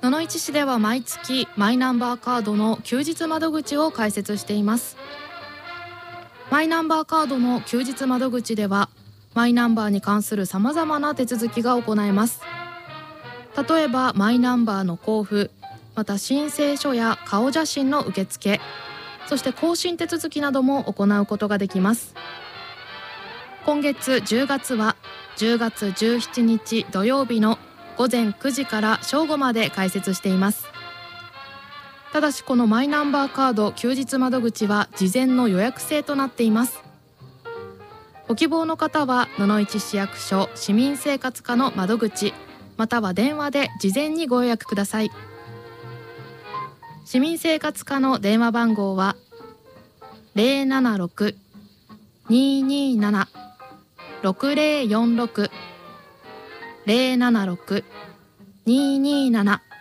野々市市では毎月マイナンバーカードの休日窓口を開設しています。マイナンバーカードの休日窓口ではマイナンバーに関するさまざまな手続きが行えます。例えばマイナンバーの交付、また申請書や顔写真の受付、そして更新手続きなども行うことができます。今月10月は10月17日土曜日の午前9時から正午まで開設しています。ただしこのマイナンバーカード休日窓口は事前の予約制となっています。ご希望の方は野々市市役所市民生活課の窓口または電話で事前にご予約ください。市民生活課の電話番号は 076-227-6046 076-227